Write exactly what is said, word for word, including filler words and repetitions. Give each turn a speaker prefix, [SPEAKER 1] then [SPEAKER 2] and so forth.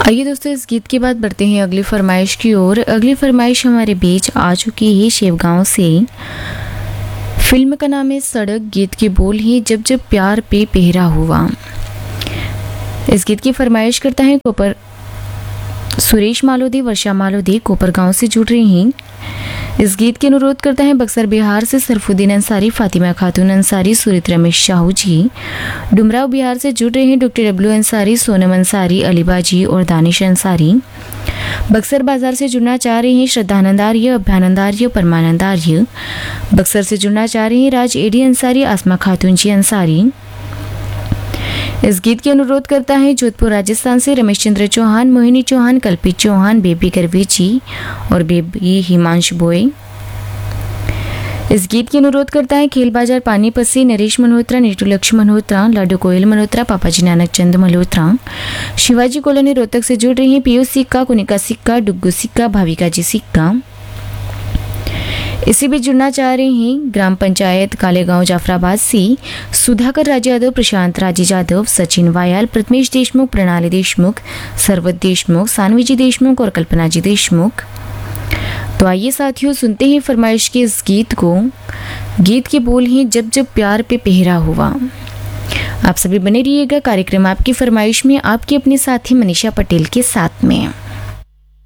[SPEAKER 1] आइए दोस्तों, इस गीत के बाद बढ़ते हैं अगली फरमाइश की ओर। अगली फरमाइश हमारे बीच आ चुकी है शिवगांव से। फिल्म का नाम है सड़क, गीत के बोल हैं जब जब प्यार पे पहरा हुआ। इस गीत की फरमाइश करता है कोपर सुरेश मालोदी, वर्षा मालोदी कोपर गांव से जुड़ रही हैं। इस गीत के अनुरोध करता है बक्सर बिहार से सरफुद्दीन अंसारी, फातिमा खातून अंसारी, सुरित रमेश शाहू जी। डुमराव बिहार से जुड़ रहे हैं डॉक्टर डब्ल्यू अंसारी, सोनम अंसारी, अलीबाजी और दानिश अंसारी। बक्सर बाजार से जुड़ना चाह रहे हैं श्रद्धानंद आर्य, अभ्यानंद आर्य, परमानंद आर्य। बक्सर से जुड़ना चाह रहे हैं राज एडी अंसारी, आसमा खातून जी अंसारी। इस गीत के अनुरोध करता है जोधपुर राजस्थान से रमेश चंद्र चौहान, मोहिनी चौहान, कल्पित चौहान, बेबी करवेची और बेबी हिमांश बोए। इस गीत के अनुरोध करता है खेल बाजार पानीपत से नरेश मल्होत्रा, नीटू लक्ष्य मल्होत्रा, लाडू कोयल मल्होत्रा, पापाजी नानक चंद मल्होत्रा। शिवाजी कॉलोनी रोहतक से जुड़ रही हैं पीयूष सिक्का, कुनिका सिक्का, डुग्गू सिक्का, भाविका जी सिक्का। इसी बीच जुड़ना चाह रहे हैं ग्राम पंचायत कालेगांव जाफराबाद से सुधाकर राज यादव, प्रशांत राजे यादव, सचिन वायाल, प्रथमेश देशमुख, प्रणाली देशमुख, सरवत देशमुख, सानवी जी देशमुख और कल्पना जी देशमुख। तो आइए साथियों, सुनते हैं फरमाइश के इस गीत को। गीत के बोल हैं जब जब प्यार पे पहरा हुआ। आप सभी बने रहिएगा कार्यक्रम आपकी फरमाइश में आपकी अपनी साथी मनीषा पटेल के साथ में।